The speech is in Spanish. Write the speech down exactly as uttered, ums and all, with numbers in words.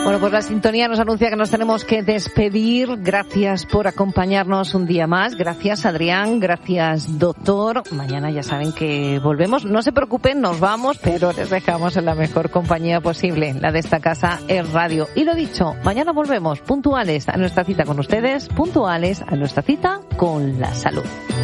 Bueno, pues la sintonía nos anuncia que nos tenemos que despedir. Gracias por acompañarnos un día más. Gracias, Adrián. Gracias, doctor. Mañana ya saben que volvemos. No se preocupen, nos vamos, pero les dejamos en la mejor compañía posible. La de esta casa es radio. Y lo dicho, mañana volvemos puntuales a nuestra cita con ustedes, puntuales a nuestra cita con la salud.